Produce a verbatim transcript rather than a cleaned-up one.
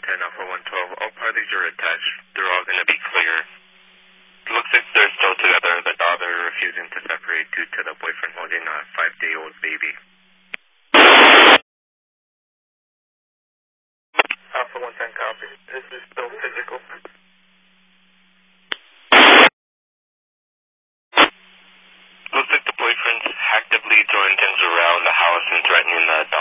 ten, Alpha one twelve. All parties are attached. They're all going to be clear. Looks like they're still together. The daughter refusing to separate due to the boyfriend holding a five-day-old baby. Alpha one ten, copy. Is this still physical? Looks like the boyfriend's actively throwing things around the house and threatening the daughter.